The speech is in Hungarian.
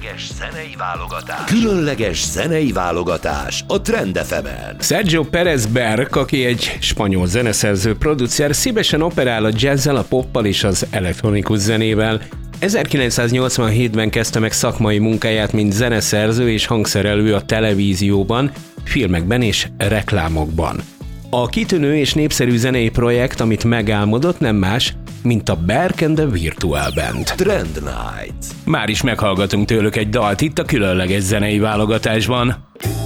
Különleges zenei válogatás a Trend FM-en. Sergio Pérez Berk, aki egy spanyol zeneszerző, producer, szívesen operál a jazzzel, a poppal és az elektronikus zenével. 1987-ben kezdte meg szakmai munkáját, mint zeneszerző és hangszerelő a televízióban, filmekben és reklámokban. A kitűnő és népszerű zenei projekt, amit megálmodott, nem más, mint a Berk and the Virtual Band. Trend Night. Már is meghallgatunk tőlük egy dalt itt a különleges zenei válogatásban.